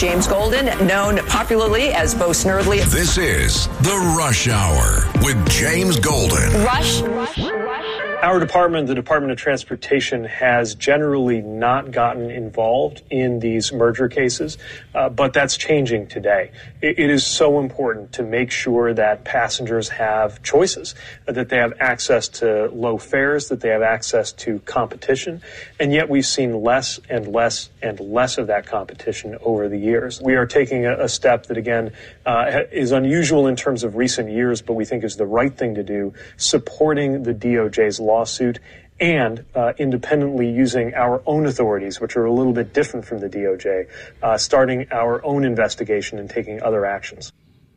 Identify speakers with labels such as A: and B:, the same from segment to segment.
A: James Golden, known popularly as Bo Snerdley.
B: This is The Rush Hour with James Golden.
A: Rush.
C: Our department, the Department of Transportation, has generally not gotten involved in these merger cases, but that's changing today. It is so important to make sure that passengers have choices, that they have access to low fares, that they have access to competition, and yet we've seen less and less and less of that competition over the years. We are taking a step that, again, is unusual in terms of recent years, but we think is the right thing to do, supporting the DOJ's lawsuit and independently using our own authorities, which are a little bit different from the DOJ, starting our own investigation and taking other actions.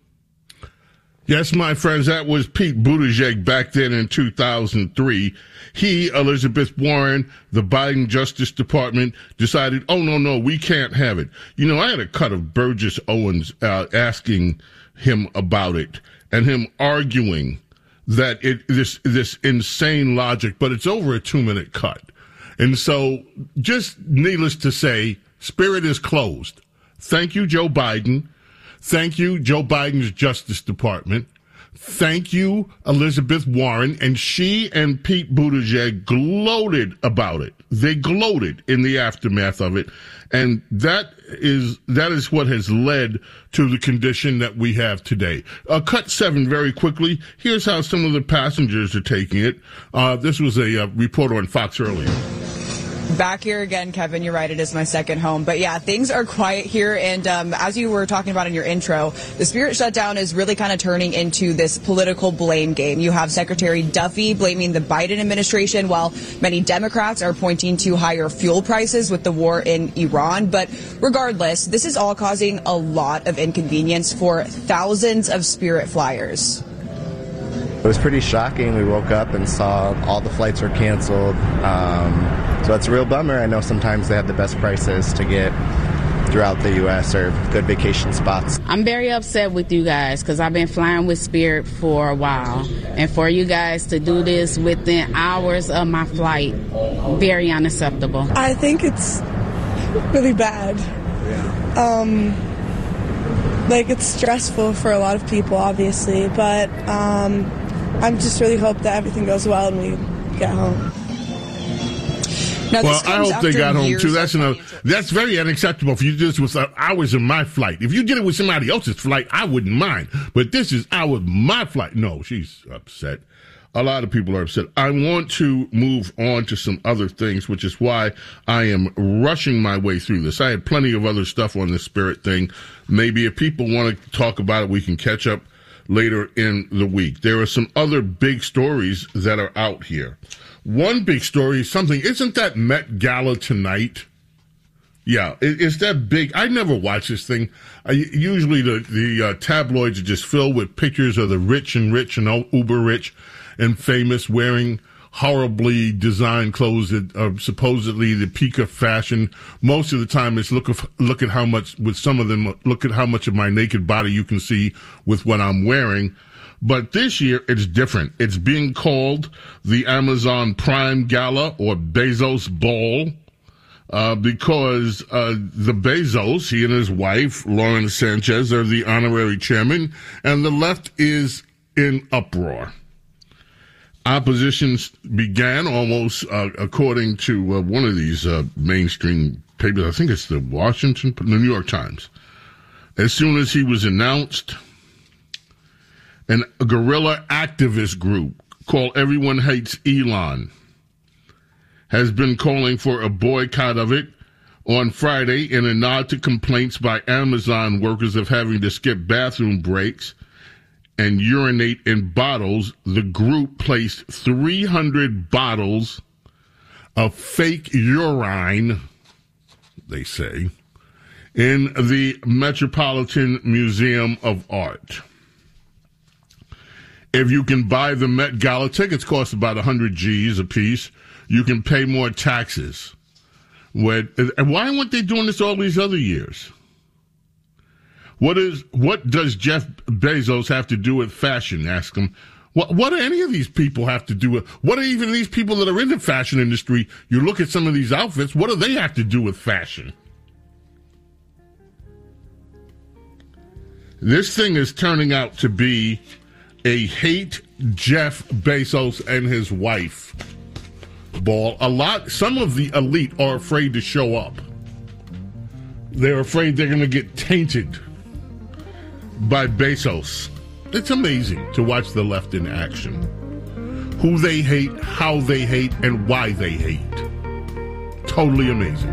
D: Yes, my friends, that was Pete Buttigieg back then in 2003. He, Elizabeth Warren, the Biden Justice Department decided, oh, no, we can't have it. You know, I had a cut of Burgess Owens asking him about it and him arguing that this insane logic, but it's over a 2-minute cut. And so, just needless to say, Spirit is closed. Thank you, Joe Biden. Thank you, Joe Biden's Justice Department. Thank you, Elizabeth Warren. And she and Pete Buttigieg gloated about it. They gloated in the aftermath of it. And that is what has led to the condition that we have today. Cut 7 very quickly. Here's how some of the passengers are taking it. This was a report on Fox earlier.
E: Back here again, Kevin, you're right, it is my second home. But yeah, things are quiet here, and as you were talking about in your intro, the Spirit shutdown is really kind of turning into this political blame game. You have Secretary Duffy blaming the Biden administration, while many Democrats are pointing to higher fuel prices with the war in Iran. But regardless, this is all causing a lot of inconvenience for thousands of Spirit flyers.
F: It was pretty shocking. We woke up and saw all the flights were canceled. So it's a real bummer. I know sometimes they have the best prices to get throughout the U.S. or good vacation spots.
G: I'm very upset with you guys because I've been flying with Spirit for a while. And for you guys to do this within hours of my flight, very unacceptable.
H: I think it's really bad. It's stressful for a lot of people, obviously, but I'm just really hope that everything goes well and we get home.
E: Now,
D: well, I hope they got home too. That's very unacceptable if you did this with hours of my flight. If you did it with somebody else's flight, I wouldn't mind. But this is hours of my flight. No, she's upset. A lot of people are upset. I want to move on to some other things, which is why I am rushing my way through this. I had plenty of other stuff on the Spirit thing. Maybe if people want to talk about it, we can catch up later in the week. There are some other big stories that are out here. One big story is something, isn't that Met Gala tonight? Yeah, is that big? I never watch this thing. Usually the tabloids are just filled with pictures of the rich and uber rich and famous wearing horribly designed clothes that are supposedly the peak of fashion. Most of the time it's look at how much, with some of them, look at how much of my naked body you can see with what I'm wearing. But this year, it's different. It's being called the Amazon Prime Gala or Bezos Ball because the Bezos, he and his wife, Lauren Sanchez, are the honorary chairman, and the left is in uproar. Opposition began almost, according to one of these mainstream papers, I think it's the New York Times. As soon as he was announced, a guerrilla activist group called Everyone Hates Elon has been calling for a boycott of it on Friday in a nod to complaints by Amazon workers of having to skip bathroom breaks and urinate in bottles. The group placed 300 bottles of fake urine, they say, in the Metropolitan Museum of Art. If you can buy the Met Gala tickets, cost about 100 G's a piece. You can pay more taxes. And why weren't they doing this all these other years? What does Jeff Bezos have to do with fashion? Ask him. What do any of these people have to do with? What do even these people that are in the fashion industry? You look at some of these outfits. What do they have to do with fashion? This thing is turning out to be a hate Jeff Bezos and his wife ball. Some of the elite are afraid to show up. They're afraid they're going to get tainted by Bezos. It's amazing to watch the left in action. Who they hate, how they hate, and why they hate. Totally amazing.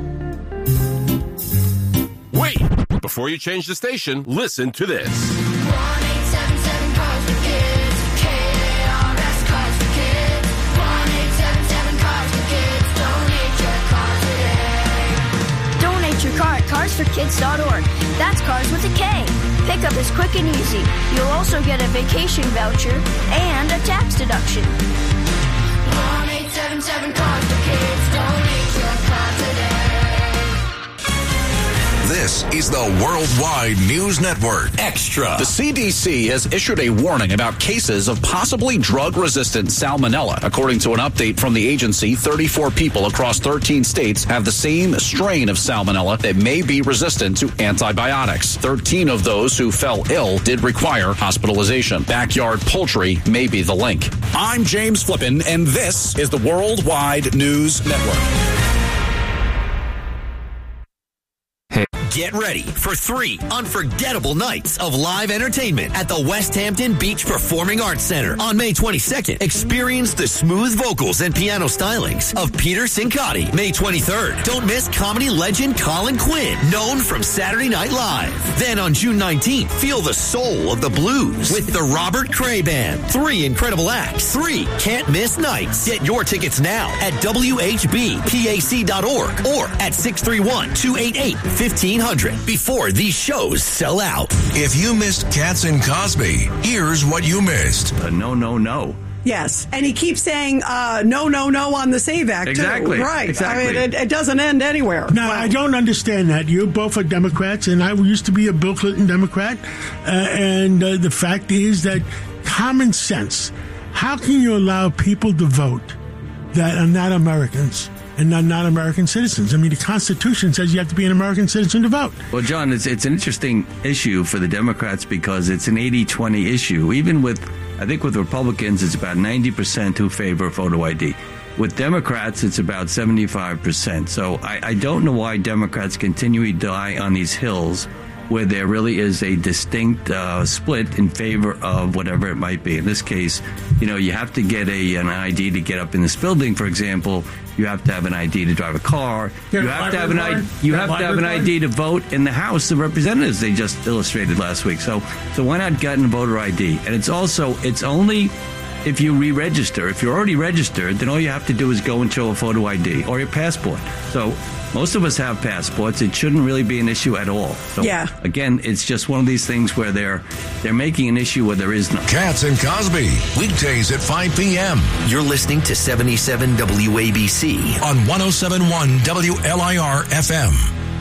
I: Wait! Before you change the station, listen to this.
J: 1-877 Cars for Kids. KARS Cars for Kids. 1-877 Cars for Kids. Donate your car today.
K: Donate your car at carsforkids.org. That's cars with a K. Pickup is quick and easy. You'll also get a vacation voucher and a tax deduction.
J: 1-877 Cars for Kids. Donate your car today.
B: This is the Worldwide News Network.
L: Extra. The CDC has issued a warning about cases of possibly drug-resistant salmonella. According to an update from the agency, 34 people across 13 states have the same strain of salmonella that may be resistant to antibiotics. 13 of those who fell ill did require hospitalization. Backyard poultry may be the link. I'm James Flippin, and this is the Worldwide News Network.
M: Get ready for 3 unforgettable nights of live entertainment at the West Hampton Beach Performing Arts Center on May 22nd. Experience the smooth vocals and piano stylings of Peter Cincotti. May 23rd, don't miss comedy legend Colin Quinn, known from Saturday Night Live. Then on June 19th, feel the soul of the blues with the Robert Cray Band. 3 incredible acts, 3 can't miss nights. Get your tickets now at WHBPAC.org or at 631-288-1500 before these shows sell out.
B: If you missed Katz and Cosby, here's what you missed.
N: No. Yes, and he keeps saying no on the SAVE Act,
O: exactly.
N: Too. Right.
O: Exactly.
N: I mean, it doesn't end anywhere.
O: No, I don't understand that. You both are Democrats, and I used to be a Bill Clinton Democrat, and the fact is that common sense, how can you allow people to vote that are not Americans and not American citizens? I mean, the Constitution says you have to be an American citizen to vote.
P: Well, John, it's an interesting issue for the Democrats because it's an 80-20 issue. Even with, I think with Republicans, it's about 90% who favor photo ID. With Democrats, it's about 75%. So I don't know why Democrats continually die on these hills where there really is a distinct split in favor of whatever it might be. In this case, you have to get an ID to get up in this building, for example. You have to have an ID to drive a car. You have to have an ID to vote in the House of Representatives. They just illustrated last week. So why not get a voter ID? And it's only if you re-register. If you're already registered, then all you have to do is go and show a photo ID or your passport. So most of us have passports. It shouldn't really be an issue at all. So, again, it's just one of these things where they're making an issue where there is none.
B: Katz and Cosby, weekdays at 5 p.m.
M: You're listening to 77 WABC
B: on 107.1 WLIR FM.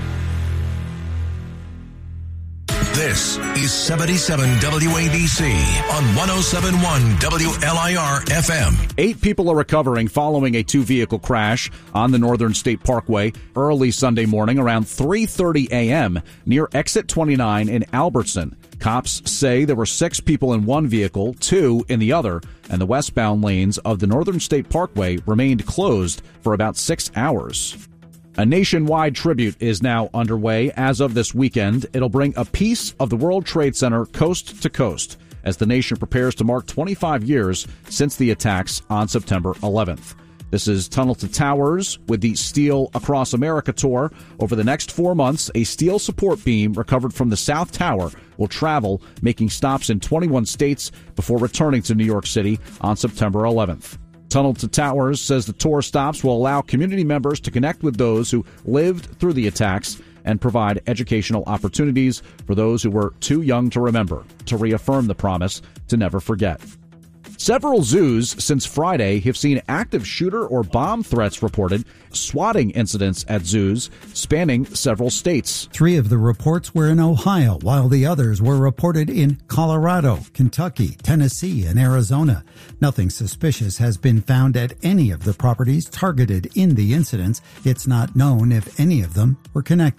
B: This is 77 WABC on 107.1 WLIR FM.
L: 8 people are recovering following a 2-vehicle crash on the Northern State Parkway early Sunday morning around 3:30 a.m. near Exit 29 in Albertson. Cops say there were 6 people in one vehicle, 2 in the other, and the westbound lanes of the Northern State Parkway remained closed for about 6 hours. A nationwide tribute is now underway as of this weekend. It'll bring a piece of the World Trade Center coast to coast as the nation prepares to mark 25 years since the attacks on September 11th. This is Tunnel to Towers with the Steel Across America tour. Over the next 4 months, a steel support beam recovered from the South Tower will travel, making stops in 21 states before returning to New York City on September 11th. Tunnel to Towers says the tour stops will allow community members to connect with those who lived through the attacks and provide educational opportunities for those who were too young to remember, to reaffirm the promise to never forget. Several zoos since Friday have seen active shooter or bomb threats reported, swatting incidents at zoos spanning several states.
Q: 3 of the reports were in Ohio, while the others were reported in Colorado, Kentucky, Tennessee, and Arizona. Nothing suspicious has been found at any of the properties targeted in the incidents. It's not known if any of them were connected.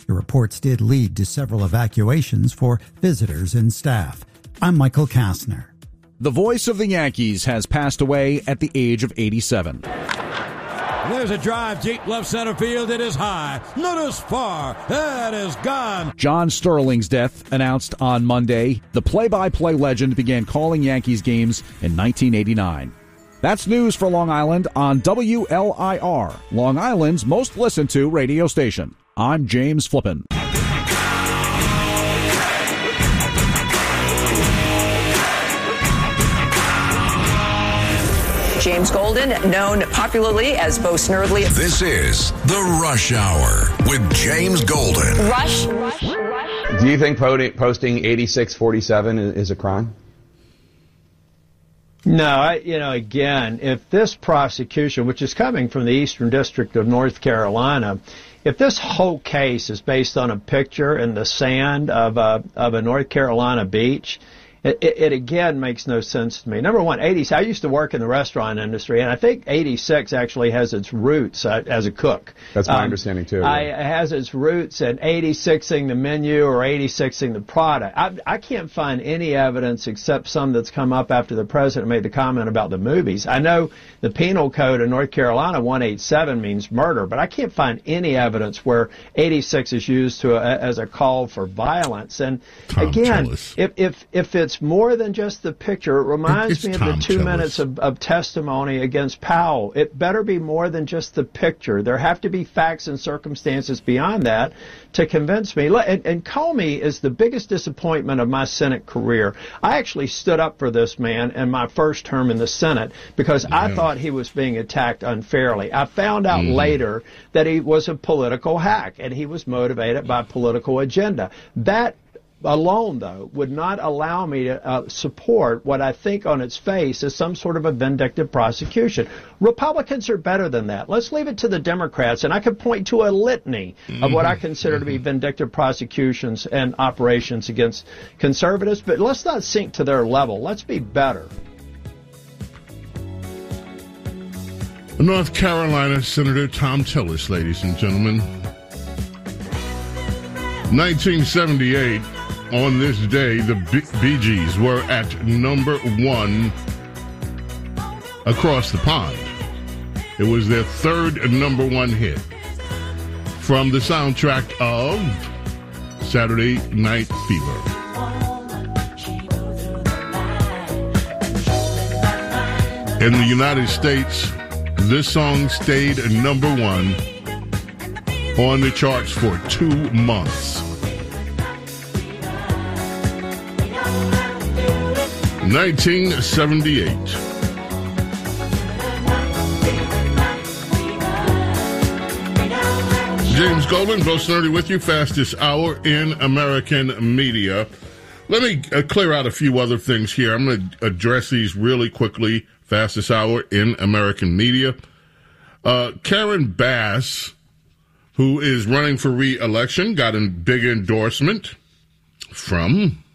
Q: The reports did lead to several evacuations for visitors and staff. I'm Michael Kastner.
L: The voice of the Yankees has passed away at the age of 87.
R: There's a drive deep left center field. It is high, not as far. That is gone.
L: John Sterling's death announced on Monday. The play-by-play legend began calling Yankees games in 1989. That's news for Long Island on WLIR, Long Island's most listened to radio station. I'm James Flippin.
A: James Golden, known popularly as Bo Snerdley.
B: This is The Rush Hour with James Golden.
A: Rush.
S: Do you think posting 8647 is a crime?
T: No, again, if this prosecution, which is coming from the Eastern District of North Carolina, if this whole case is based on a picture in the sand of a North Carolina beach, it again makes no sense to me. Number one, I used to work in the restaurant industry, and I think 86 actually has its roots as a cook.
S: That's my understanding, too.
T: It has its roots in 86ing the menu or 86ing the product. I can't find any evidence except some that's come up after the president made the comment about the movies. I know the penal code in North Carolina, 187, means murder, but I can't find any evidence where 86 is used as a call for violence. And again, if it's more than just the picture, it reminds me of the 2 minutes of testimony against Powell. It better be more than just the picture. There have to be facts and circumstances beyond that to convince me. And Comey is the biggest disappointment of my Senate career. I actually stood up for this man in my first term in the Senate because I thought he was being attacked unfairly. I found out later that he was a political hack and he was motivated by a political agenda. That alone, though, would not allow me to support what I think on its face is some sort of a vindictive prosecution. Republicans are better than that. Let's leave it to the Democrats, and I could point to a litany of what I consider to be vindictive prosecutions and operations against conservatives, but let's not sink to their level. Let's be better.
D: North Carolina Senator Thom Tillis, ladies and gentlemen. 1978, on this day, the Bee Gees were at number one across the pond. It was their third number one hit from the soundtrack of Saturday Night Fever. In the United States, this song stayed number one on the charts for 2 months. 1978. James Golden, Bo Snerdley with you, fastest hour in American media. Let me clear out a few other things here. I'm going to address these really quickly. Fastest hour in American media. Karen Bass, who is running for re-election, got a big endorsement from